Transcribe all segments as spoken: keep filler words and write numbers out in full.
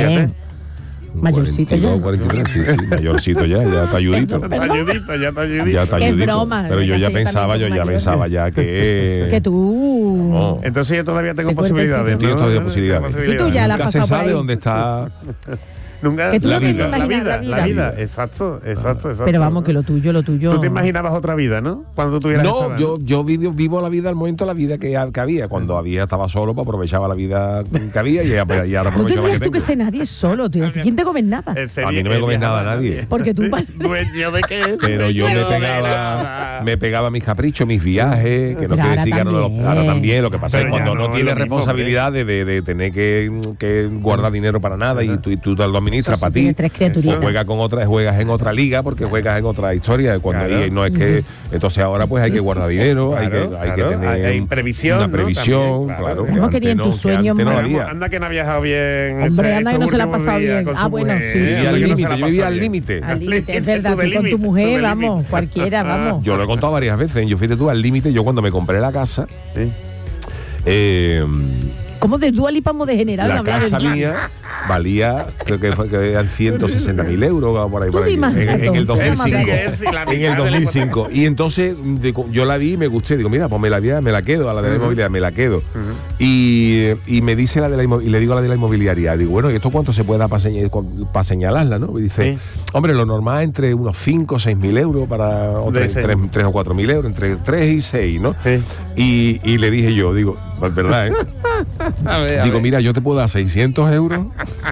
Fíjate. Mayorcito ya. cuarenta y tres, sí, sí, mayorcito ya, ya está ayudito. Está ayudito, ya está ayudito. Ya está Qué ayudito. broma, Pero yo que ya sí, pensaba, yo también ya con pensaba mayor. ya que... Que tú... No. Entonces yo todavía tengo Ese posibilidades. cuerpecito. Tiene ¿no? todavía Tengo posibilidades. Sí, tú ya la has Nunca se pasado por sabe ahí. dónde está... Nunca, Que tú la, no te vida, la imaginas vida, la la vida. vida, exacto, exacto, exacto. Pero vamos, que lo tuyo, lo tuyo... Tú te imaginabas otra vida, ¿no? Cuando tú tuvieras esa No, edad, yo, yo vivo, vivo la vida, al momento la vida que, que había. Cuando había estaba solo, pues aprovechaba la vida que había y, y ahora No aprovecho la tendrías que tú tengo. que ser nadie solo, tío. ¿Quién te gobernaba? Él sería- A mí no me él gobernaba viajaba nadie. Porque tú... ¿Dueño de qué? Pero yo me Dueño de pegaba, nada. me pegaba mis caprichos, mis viajes, que no Pero quiere ahora decir que ahora no lo- también. ahora también. Lo que pasa Pero es cuando ya no, no es tienes lo mismo, responsabilidad de, de, de tener que, que guardar dinero para nada y tú, y tú te lo administras Eso sí, para ti. tienes tres criaturitas. O juegas con otra, juegas en otra liga porque juegas en otra historia. Cuando Claro. y no es que entonces ahora pues hay que guardar dinero, hay que, Claro, hay que claro. tener Hay- hay previsión, una ¿no? previsión, También, claro. claro. ¿Cómo que quería en antes tus no- que sueños, antes no mamá? había. Anda que no ha viajado bien. Hombre, este- anda que estos no se la ha últimos pasado días bien. con Ah, su bueno, mujer, sí, ¿eh? sí. Y Anda al que no se límite, la ha yo vivía pasado al bien. límite. Al límite, es Tú verdad, de tú con tu límite, mujer, tú de vamos, límite. cualquiera, vamos. Yo lo he contado varias veces. Yo fíjate tú al límite. Yo cuando me compré la casa, Sí. eh, ¿Cómo de Dua Lipa hemos degenerado en la hablar de casa Dua? mía valía, creo que, fue, que eran ciento sesenta mil euros o por ahí. Tú Por ahí. di más En, en el datos, dos mil cinco. di más datos. Sí, la En mitad el de la dos mil cinco. Y entonces de- yo la vi y me gusté. Digo, mira, pues me la, vi, me la quedo a la de la Ujú. inmobiliaria, me la quedo. Ujú. Y, y me dice la de la inmo- y le digo a la de la inmobiliaria, digo, bueno, ¿y esto cuánto se puede dar para señalarla, no? Y dice, Sí. hombre, lo normal entre unos cinco o seis mil euros para o De tres, ese- tres- tres o cuatro mil euros, entre tres y seis, ¿no? Sí. Y, y le dije yo, digo, pues verdad, ¿eh? A ver, a Digo, ver. mira, yo te puedo dar seiscientos euros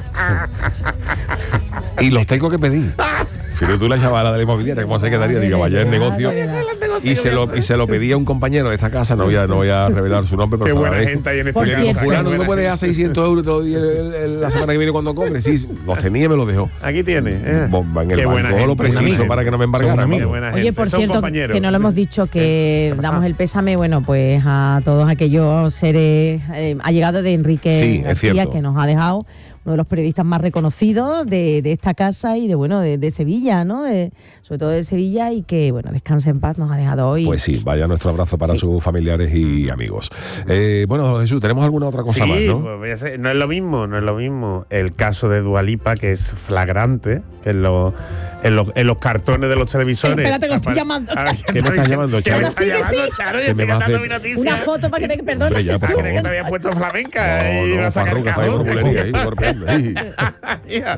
y los tengo que pedir. Fíjate tú la chavala de la inmobiliaria, ¿cómo se quedaría? Digo, vaya el negocio. Y se, lo, y se lo pedí a un compañero de esta casa, no voy a, no voy a revelar su nombre, pero Qué se lo buena agradezco. gente hay en Por este Digo, cierto. fulano, ¿no me Buena puedes dar gente. seiscientos euros te lo doy el- el- el- la semana que viene cuando cobre? Sí, los tenía y me los dejó. Aquí tiene. eh. Bomba en el Qué buena banco, lo gente, preciso buena gente. para que no me Son embargaran. amigos, ¿no? buena Oye, gente. por Son cierto, compañeros. que no lo hemos dicho, que ¿Qué ha damos pasado? el pésame, bueno, pues a todos aquellos seres eh, allegados de Enrique Sí, es García, cierto. que nos ha dejado uno de los periodistas más reconocidos de, de esta casa y de, bueno, de, de Sevilla, ¿no? De- sobre todo de Sevilla, y que, bueno, descanse en paz, nos ha dejado hoy. Pues sí, vaya nuestro abrazo para Sí. sus familiares y amigos. Eh, bueno, Jesús, ¿tenemos alguna otra cosa Sí, más, no? pues voy a hacer- no es lo mismo, no es lo mismo el caso de Dua Lipa, que es flagrante, que en los, en los, en los cartones de los televisores. Espérate, que lo estoy apare- llamando. Ah, ¿Qué me estás llamando, ¿Qué me Charo? estás Sigue, llamando, sigue. Charo? Yo ¿Qué estoy me va a cantando hacer? mi noticia. Una foto para que te perdone. Hombre, ya, por Ah, favor. creí que te había puesto flamenca y No, iba no, a sacar el Farruko, está ahí cajón. por bulería, ahí, golpeando, ahí. Hija.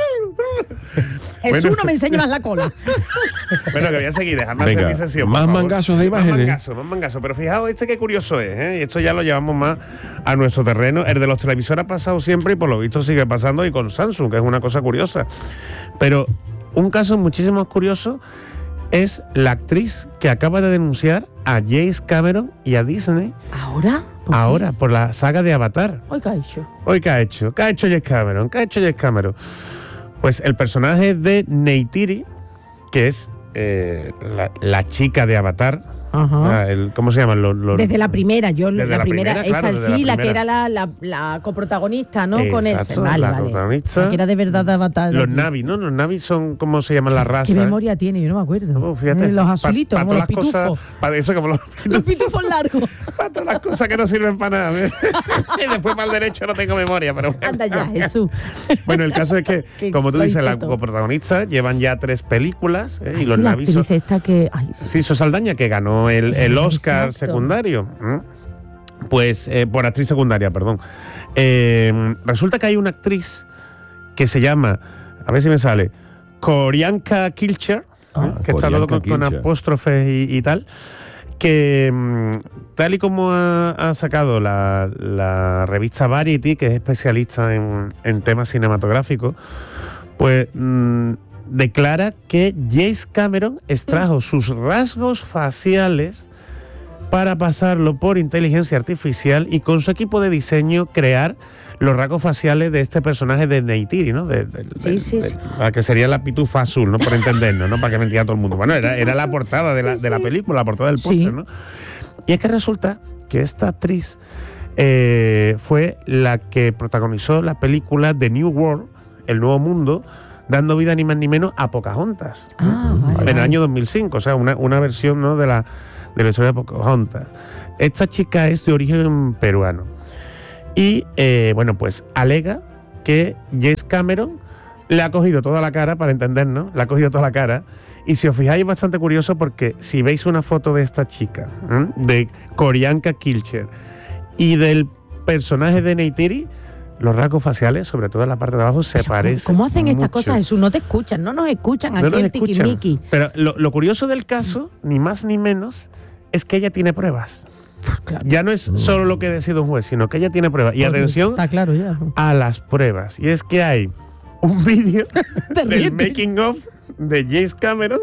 Jesús, Bueno. no me enseñe más la cola. Bueno, que voy a seguir, dejadme Venga, hacer mi sesión. más por favor. mangazos de imágenes. Más mangazos, más mangazos. Pero fijaos, este qué curioso es, ¿eh? Y esto ya lo llevamos más a nuestro terreno. El de los televisores ha pasado siempre y por lo visto sigue pasando y con Samsung, que es una cosa curiosa. Pero un caso muchísimo más curioso es la actriz que acaba de denunciar a James Cameron y a Disney ¿Ahora? ¿Por qué? ahora por la saga de Avatar. Oiga, eso. Hoy, ¿qué ha hecho? ¿Qué ha hecho James Cameron? ¿Qué ha hecho James Cameron? Pues el personaje de Neytiri, que es eh, la, la chica de Avatar, Ajá. ah, el, ¿cómo se llaman? Los, los- Desde la primera, yo Desde la, la primera, primera, esa claro, desde sí, la la, que primera. era la, la, la coprotagonista, ¿no? Con él. Exacto, Vale, la vale. coprotagonista. La que era de verdad de Avatar. los allí. Navi, ¿no? Los Navi son, ¿cómo se llaman las razas? ¿Qué memoria tiene? Yo no me acuerdo. Oh, fíjate. Eh, Los Pa- azulitos, pa como los todas las pitufos. cosas, para eso como los, Los pitufos largos. para todas las cosas que no sirven para nada. Y después para el derecho no tengo memoria, pero bueno. Anda ya, Jesús. Bueno, el caso es que, Que como tú soy dices, la cheto. coprotagonista llevan ya tres películas ¿eh? y Ay, los sí, la Navi son, actriz esta que... Ay, sí. Sí, Saldaña, que ganó el, el Oscar Exacto. secundario. ¿m? Pues, eh, por actriz secundaria, perdón. Eh, resulta que hay una actriz que se llama, a ver si me sale, Corianka Kilcher, Ah, que está todo con, Corianka con Kilcher. apóstrofes y, y tal, que mm, tal y como ha, ha sacado la, la revista Variety, que es especialista en, en temas cinematográficos, pues mm, declara que James Cameron extrajo sus rasgos faciales para pasarlo por inteligencia artificial y con su equipo de diseño crear los rasgos faciales de este personaje de Neytiri, ¿no? De, de- Sí, de- sí, de- sí. la que sería la pitufa azul, ¿no? Por entendernos, ¿no? Para que me entienda todo el mundo. Bueno, era, era la portada de la, Sí, de la sí. película, la portada del Sí. póster, ¿no? Y es que resulta que esta actriz eh, fue la que protagonizó la película The New World, El Nuevo Mundo, dando vida ni más ni menos a Pocahontas. Ah, vale, En el vale. año dos mil cinco, o sea, una, una versión, ¿no? de, la, de la historia de Pocahontas. Esta chica es de origen peruano. Y, eh, bueno, pues alega que James Cameron le ha cogido toda la cara, para entendernos, le ha cogido toda la cara. Y si os fijáis es bastante curioso porque si veis una foto de esta chica, ¿eh? de Qorianka Kilcher, y del personaje de Neytiri, los rasgos faciales, sobre todo en la parte de abajo, se Pero parecen. ¿Cómo hacen estas mucho. cosas, Jesús? No te escuchan, no nos escuchan No aquí nos el escuchan. tiquismiqui. Pero lo, lo curioso del caso, ni más ni menos, es que ella tiene pruebas. Claro. Ya no es solo lo que decide un juez, sino que ella tiene pruebas. Y Porque atención Está claro ya. a las pruebas. Y es que hay un vídeo Te del ríes. making of de James Cameron,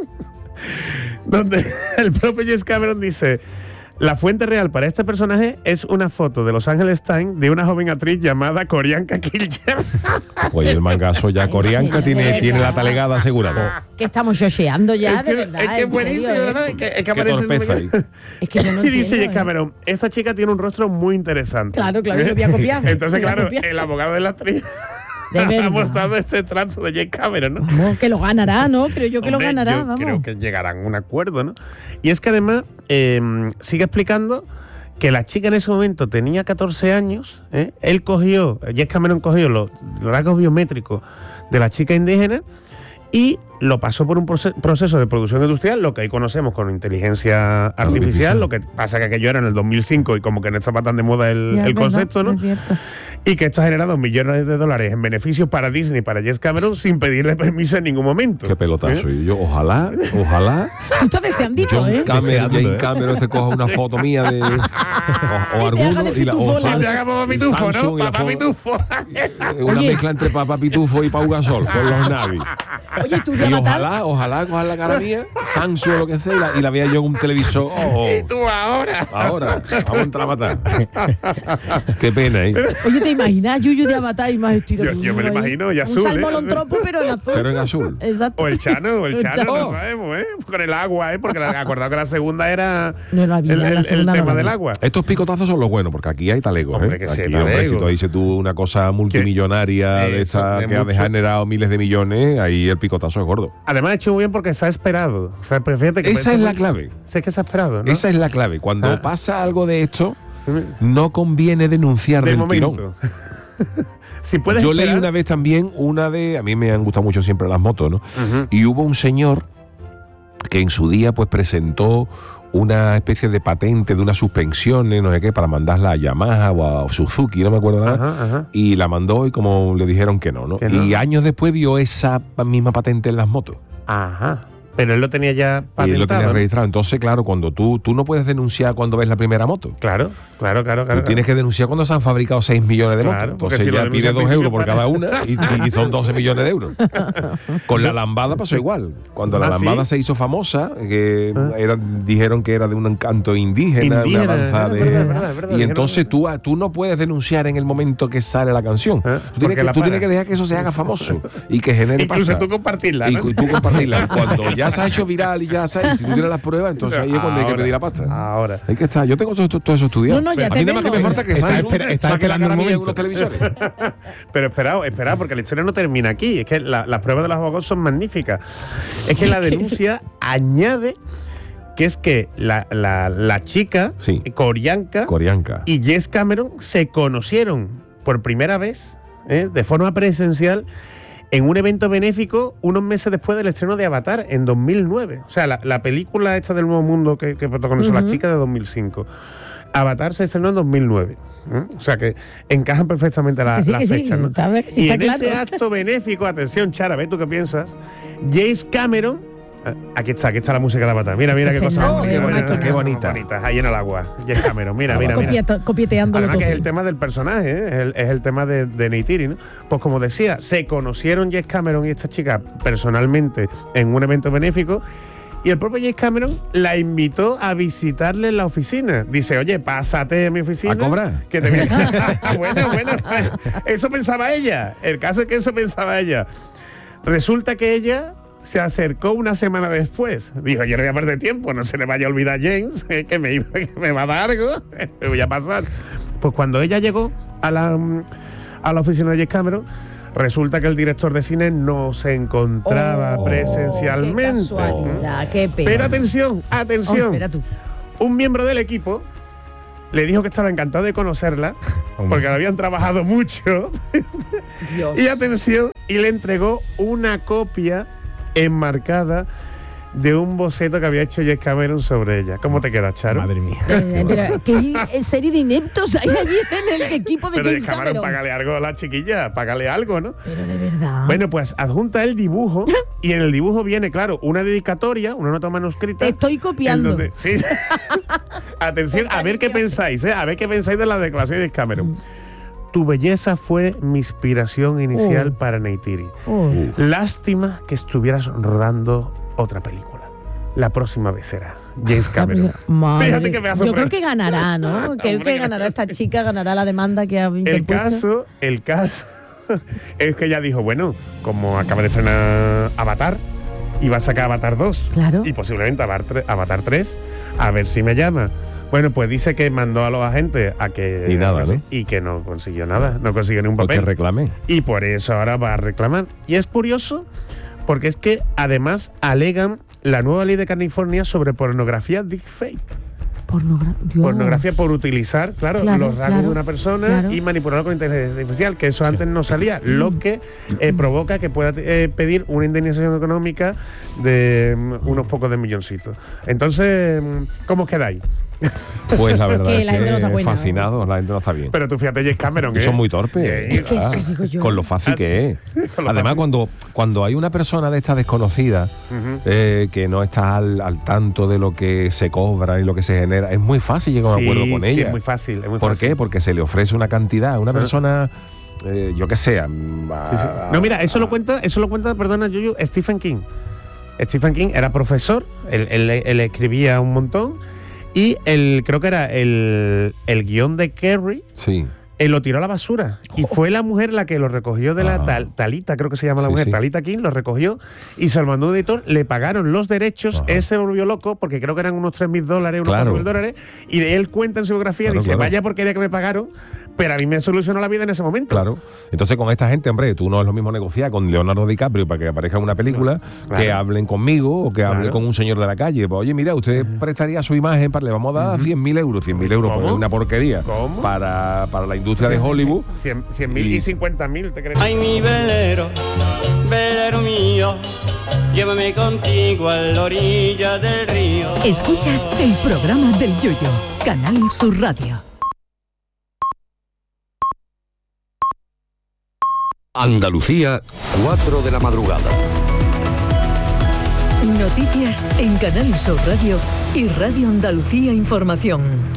donde el propio James Cameron dice: la fuente real para este personaje es una foto de Los Angeles Times de una joven actriz llamada Qorianka Kilcher. Oye, el mangazo ya ¿En Qorianka serio? tiene, ¿De tiene la verdad? talegada asegurada. Que estamos yocheando ya, es que, de verdad. es que es en buenísimo, serio, ¿eh? ¿no? Es que, es que Qué aparece en el torpeza ahí. making- Es que yo no y dice entiendo, James ¿eh? Cameron: esta chica tiene un rostro muy interesante. Claro, claro, lo voy a copiar. Entonces, Lo voy a claro, copiar. el abogado de la actriz De ha verdad. mostrado ese trato de James Cameron, ¿no? Vamos, que lo ganará, ¿no? Creo yo que Hombre, lo ganará, yo vamos. creo que llegarán a un acuerdo, ¿no? Y es que además eh, sigue explicando que la chica en ese momento tenía catorce años, ¿eh? Él cogió, James Cameron cogió los, los rasgos biométricos de la chica indígena y lo pasó por un proce- proceso de producción industrial, lo que ahí conocemos con inteligencia artificial, Artificial. lo que pasa que aquello era en el dos mil cinco y como que no estaba tan de moda el, Ya, el es verdad, concepto, ¿no? es cierto. Y que esto ha generado millones de dólares en beneficios para Disney, para James Cameron, sin pedirle permiso en ningún momento. Qué pelotazo. ¿Eh? Y yo, ojalá, ojalá. Tú estás deseandito, John ¿eh? Cameron, Deseando, James ¿eh? Cameron te coja una foto mía de. O, o Y te haga alguno. de Y la, pitufo, o la- Y te Samsung, haga papá y pitufo, ¿no? Samsung, y la Papá foto- pitufo. eh, Una Oye. mezcla entre Papá Pitufo y Pau Gasol con los Navi. Oye, tú de Y Avatar. ojalá, ojalá cojan la cara mía, Samsung o lo que sea, y la, y la vea yo en un televisor. Oh, Y tú ahora. ahora, vamos a entrar a matar. Qué pena, ¿eh? Oye, ¿te imaginas Yuyu de Avatar y más estilo? Yo- yo me lo ahí? imagino, y azul, Un ¿eh? salmolontropo, pero en azul. Pero en azul. Exacto. O el Chano, o el El Chano, Chano. no sabemos, ¿eh? Con el agua, ¿eh? Porque la- acordado que la segunda era No la vi, el, ya la el- el segunda no tema la del vi. agua. Estos picotazos son los buenos, porque aquí hay talegos, Hombre, ¿eh? que sí, Aquí, talegos. hombre, si tú dices tú una cosa multimillonaria de Eso, esa de que ha mucho. generado miles de millones, ahí el picotazo es gordo. Además, ha hecho muy bien porque se ha esperado. O sea, pero fíjate que Esa es la clave. Sé que se ha esperado, ¿no? Esa es la clave. Cuando Ah. pasa algo de esto, no conviene denunciar de del momento. tirón. si puedes Yo leí esperar- una vez también una de. A mí me han gustado mucho siempre las motos, ¿no? Ujú. Y hubo un señor que en su día pues presentó una especie de patente de unas suspensiones, no sé qué, para mandarla a Yamaha o a Suzuki, no me acuerdo nada. Ajá, ajá. Y la mandó y como le dijeron que no, ¿no? Que no. Y años después vio esa misma patente en las motos. Ajá. Pero él lo tenía ya patentado. Y él lo tenía ¿no? registrado. Entonces, claro, cuando tú, tú no puedes denunciar cuando ves la primera moto. Claro, claro, claro, claro. Tú tienes que denunciar cuando se han fabricado seis millones de motos. Claro, porque Entonces si lo ya denuncia pide al dos euros por principio cada una y, y son doce millones de euros. Con la lambada pasó igual. Cuando la ¿Ah, lambada sí? se hizo famosa, que Ah. era- dijeron que era de un encanto indígena, Indígena, una danza es de... verdad, es verdad, es verdad, y dijeron entonces eso. tú, tú no puedes denunciar en el momento que sale la canción. Ah, Tú, porque tienes que, la tú para. tienes que dejar que eso se haga famoso y que genere Incluso pasta. tú compartirla, Y, ¿no? y tú compartirla. Y cuando ya se ha hecho viral y ya se ha, si tú tienes las pruebas, entonces ahí es cuando hay que Ahora, pedir la pasta. Ahora. Hay que estar. Yo tengo todo, todo eso estudiado. No, no, ya a te mí nada más que me vemos. falta que Está Samsung esper- está saque la esperando cara un mía en momento. unos televisores. Pero esperad, esperad, porque la historia no termina aquí. Es que la- las pruebas de los abogados son magníficas. Es que la denuncia añade que es que la, la- la chica, Sí. Qorianka, Qorianka. y James Cameron se conocieron por primera vez, ¿eh? de forma presencial, en un evento benéfico unos meses después del estreno de Avatar, en dos mil nueve. O sea, la, la película esta del Nuevo Mundo que, que protagonizó Ujú. la chica de dos mil cinco. Avatar se estrenó en dos mil nueve. ¿eh? O sea que encajan perfectamente la- Que sí, las que sí, fechas, ¿no? está bien, sí, y está en claro. ese acto benéfico, atención, Chara, ¿ves tú qué piensas? James Cameron. ah, Aquí está, aquí está la música de Avatar. Mira, mira qué cosa. Fernando, qué qué bonita, bonita. qué bonita. Ahí en el agua. James Cameron. Mira, mira, mira. Copieta- Copieteándolo Además que es todo. el tema del personaje, ¿eh? es, el, es el tema de, de Neytiri, ¿no? Pues como decía, se conocieron James Cameron y esta chica personalmente en un evento benéfico y el propio James Cameron la invitó a visitarle en la oficina. Dice, oye, pásate a mi oficina. ¿A cobrar? Que te voy a- bueno, bueno, eso pensaba ella. El caso es que eso pensaba ella. Resulta que ella se acercó una semana después. Dijo, yo no voy a perder tiempo, no se le vaya a olvidar a James, eh, que, me, iba- que me va a dar algo, me voy a pasar. Pues cuando ella llegó a la, mm, a la oficina de James Cameron, resulta que el director de cine no se encontraba Oh, presencialmente. Qué casualidad, qué pena. Pero atención, Oh, atención. espera tú. Un miembro del equipo le dijo que estaba encantado de conocerla, Hombre. porque habían trabajado mucho. Dios. Y atención, y le entregó una copia enmarcada de un boceto que había hecho James Cameron sobre ella. ¿Cómo te quedas, Charo? Madre mía. Eh, pero ¿qué serie de ineptos hay allí en el equipo de pero James Cameron? Cameron? Págale algo a la chiquilla, págale algo, ¿no? Pero de verdad. Bueno, pues adjunta el dibujo y en el dibujo viene, claro, una dedicatoria, una nota manuscrita. Te estoy copiando. Donde, sí. Atención, a ver qué pensáis, ¿eh? A ver qué pensáis de la declaración de Cameron. Mm. Tu belleza fue mi inspiración inicial uh. para Neytiri. Uh. Lástima que estuvieras rodando otra película. La próxima vez será James Cameron. Madre, Fíjate que me ha sorprendido. Yo creo que ganará, ¿no? Creo que ganará esta chica, ganará la demanda que ha interpuesto. El caso, el caso es que ella dijo, bueno, como acaba de estrenar Avatar, y va a sacar Avatar dos. Claro. Y posiblemente Avatar tres, a ver si me llama. Bueno, pues dice que mandó a los agentes a que... Y nada, que, ¿no? Y que no consiguió nada, no consiguió ni un papel. Porque reclame. Y por eso ahora va a reclamar. Y es curioso, porque es que además alegan la nueva ley de California sobre pornografía deepfake. Pornogra pornografía por utilizar, claro, claro los rasgos claro, de una persona claro. y manipularlo con inteligencia artificial, que eso antes no salía, lo que eh, provoca que pueda eh, pedir una indemnización económica de um, unos pocos de milloncitos. Entonces, ¿cómo os quedáis? Pues la verdad es que, es la gente no está buena, fascinado, ¿no? La gente no está bien. Pero tú fíjate, James Cameron, ¿eh? Son muy torpes. Es que eso digo yo. Con lo fácil que es. Además, fácil. cuando cuando hay una persona de esta desconocida uh-huh. eh, que no está al, al tanto de lo que se cobra y lo que se genera, es muy fácil llegar a un sí, acuerdo con sí, ella. es muy fácil. Es muy ¿Por fácil. qué? Porque se le ofrece una cantidad a una persona, eh, yo que sé. A, sí, sí. No, mira, eso lo cuenta, eso lo cuenta, perdona, Yuyu, Stephen King. Stephen King era profesor, él, él, él escribía un montón. Y el, creo que era el, el guión de Carrie, sí. él lo tiró a la basura. Oh. Y fue la mujer la que lo recogió de ah. la tal, Talita, creo que se llama la sí, mujer, sí. Talita King, lo recogió y se lo mandó a un editor, le pagaron los derechos, Ajá. él se volvió loco, porque creo que eran unos tres mil dólares, unos cuatro mil dólares, y él cuenta en su biografía, claro, dice, claro. vaya porquería que me pagaron, pero a mí me solucionó la vida en ese momento. Claro. Entonces con esta gente, hombre, tú no es lo mismo negociar con Leonardo DiCaprio para que aparezca en una película, claro. que hablen conmigo o que claro. hable con un señor de la calle. Pues, oye, mira, usted uh-huh. prestaría su imagen, para, le vamos a dar uh-huh. cien mil euros. cien mil euros, pues es una porquería. ¿Cómo? Para, para la industria de Hollywood. cien mil y cincuenta mil, ¿te crees? Ay, mi velero, velero mío, llévame contigo a la orilla del río. Escuchas el programa del Yoyo, Canal Sur Radio. Andalucía, cuatro de la madrugada. Noticias en Canal Sur Radio y Radio Andalucía Información.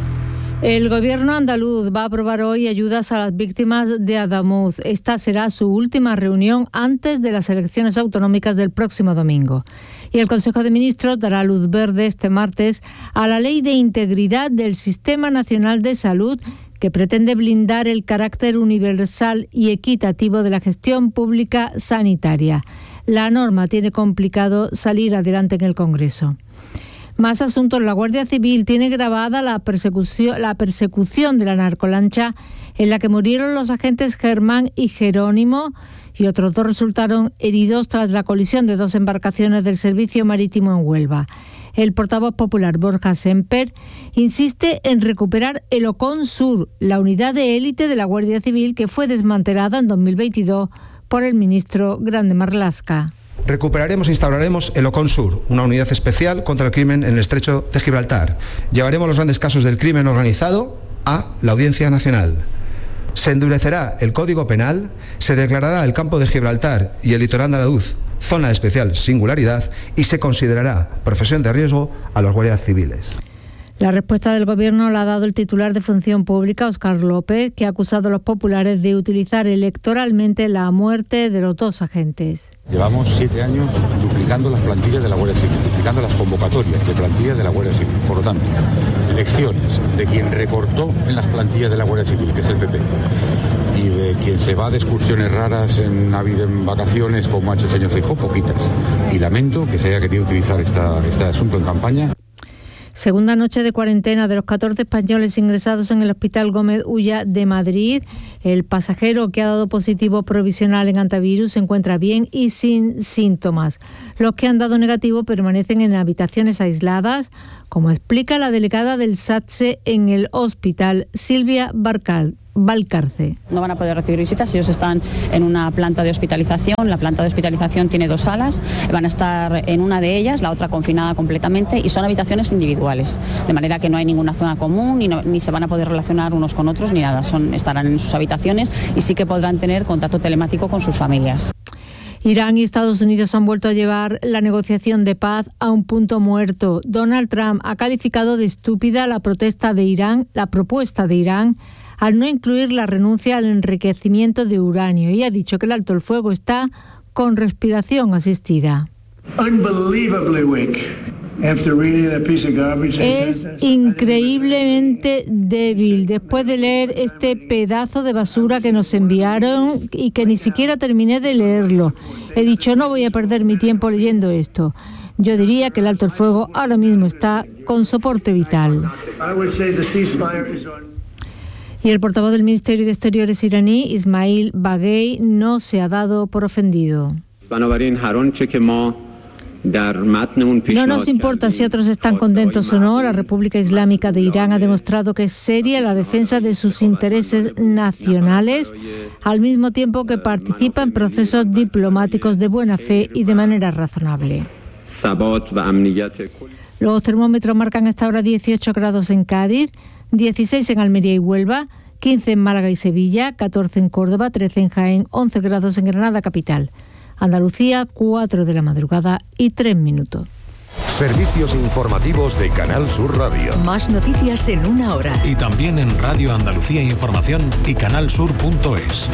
El gobierno andaluz va a aprobar hoy ayudas a las víctimas de Adamuz. Esta será su última reunión antes de las elecciones autonómicas del próximo domingo. Y el Consejo de Ministros dará luz verde este martes a la Ley de Integridad del Sistema Nacional de Salud, que pretende blindar el carácter universal y equitativo de la gestión pública sanitaria. La norma tiene complicado salir adelante en el Congreso. Más asuntos. La Guardia Civil tiene grabada la persecución, la persecución de la narcolancha en la que murieron los agentes Germán y Jerónimo, y otros dos resultaron heridos tras la colisión de dos embarcaciones del Servicio Marítimo en Huelva. El portavoz popular Borja Semper insiste en recuperar el Ocon Sur, la unidad de élite de la Guardia Civil que fue desmantelada en dos mil veintidós por el ministro Grande Marlaska. Recuperaremos e instauraremos el Ocon Sur, una unidad especial contra el crimen en el Estrecho de Gibraltar. Llevaremos los grandes casos del crimen organizado a la Audiencia Nacional. Se endurecerá el Código Penal, se declarará el campo de Gibraltar y el litoral andaluz zona de especial singularidad y se considerará profesión de riesgo a los guardias civiles. La respuesta del Gobierno la ha dado el titular de Función Pública, Óscar López, que ha acusado a los populares de utilizar electoralmente la muerte de los dos agentes. Llevamos siete años duplicando las plantillas de la Guardia Civil, duplicando las convocatorias de plantillas de la Guardia Civil. Por lo tanto, lecciones de quien recortó en las plantillas de la Guardia Civil, que es el P P, y de quien se va de excursiones raras en Navidad, en vacaciones, como ha hecho el señor Feijóo, poquitas. Y lamento que se haya querido utilizar esta, este asunto en campaña. Segunda noche de cuarentena de los catorce españoles ingresados en el Hospital Gómez Ulla de Madrid. El pasajero que ha dado positivo provisional en antivirus se encuentra bien y sin síntomas. Los que han dado negativo permanecen en habitaciones aisladas, como explica la delegada del SATSE en el hospital, Silvia Barcal. Valcarce. No van a poder recibir visitas, ellos están en una planta de hospitalización. La planta de hospitalización tiene dos salas, van a estar en una de ellas, la otra confinada completamente, y son habitaciones individuales, de manera que no hay ninguna zona común, ni, no, ni se van a poder relacionar unos con otros, ni nada, son, estarán en sus habitaciones y sí que podrán tener contacto telemático con sus familias. Irán y Estados Unidos han vuelto a llevar la negociación de paz a un punto muerto. Donald Trump ha calificado de estúpida la protesta de Irán, la propuesta de Irán, al no incluir la renuncia al enriquecimiento de uranio, y ha dicho que el alto el fuego está con respiración asistida. Es increíblemente débil después de leer este pedazo de basura que nos enviaron y que ni siquiera terminé de leerlo. He dicho, no voy a perder mi tiempo leyendo esto. Yo diría que el alto el fuego ahora mismo está con soporte vital. Y el portavoz del Ministerio de Exteriores iraní, Ismail Baghei, no se ha dado por ofendido. No nos importa si otros están contentos o no. La República Islámica de Irán ha demostrado que es seria en la defensa de sus intereses nacionales, al mismo tiempo que participa en procesos diplomáticos de buena fe y de manera razonable. Los termómetros marcan hasta ahora dieciocho grados en Cádiz, dieciséis en Almería y Huelva, quince en Málaga y Sevilla, catorce en Córdoba, trece en Jaén, once grados en Granada capital. Andalucía, cuatro de la madrugada y tres minutos. Servicios informativos de Canal Sur Radio. Más noticias en una hora. Y también en Radio Andalucía Información y canalsur punto es.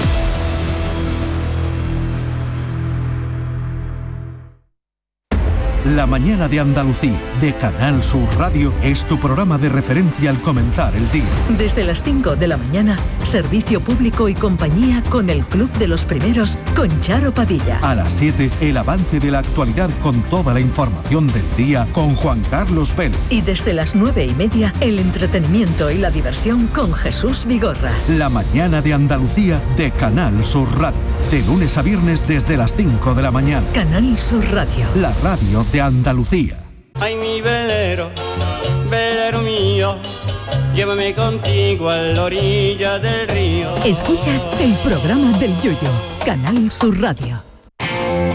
La mañana de Andalucía, de Canal Sur Radio, es tu programa de referencia al comenzar el día. Desde las cinco de la mañana, servicio público y compañía con el Club de los Primeros, con Charo Padilla. A las siete, el avance de la actualidad con toda la información del día, con Juan Carlos Vélez. Y desde las nueve y media, el entretenimiento y la diversión con Jesús Vigorra. La mañana de Andalucía, de Canal Sur Radio. De lunes a viernes desde las cinco de la mañana. Canal Sur Radio. La radio de Andalucía. Ay, mi velero, velero mío, llévame contigo a la orilla del río. Escuchas el programa del Yoyo, Canal Sur Radio.